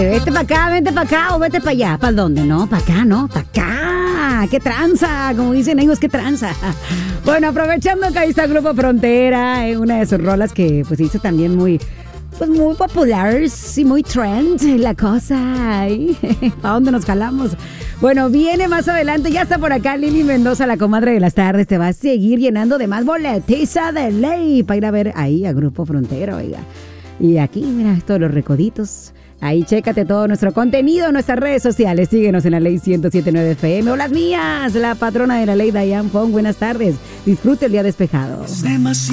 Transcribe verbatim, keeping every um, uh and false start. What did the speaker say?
vete para acá, vete para acá o vete para allá. ¿Para dónde? No, para acá, no, para acá. ¡Qué tranza! Como dicen ellos, ¡qué tranza! Bueno, aprovechando que ahí está Grupo Frontera, eh, una de sus rolas que pues hizo también muy... Pues muy popular y muy trend la cosa. ¿Para dónde nos jalamos? Bueno, viene más adelante. Ya está por acá Lili Mendoza, la comadre de las tardes. Te va a seguir llenando de más boletiza de ley para ir a ver ahí a Grupo Frontera, oiga. Y aquí, mira, todos los recoditos. Ahí chécate todo nuestro contenido en nuestras redes sociales. Síguenos en la Ley ciento siete punto nueve F M. O las mías, la patrona de la ley, Diane Fong. Buenas tardes. Disfrute el día despejado.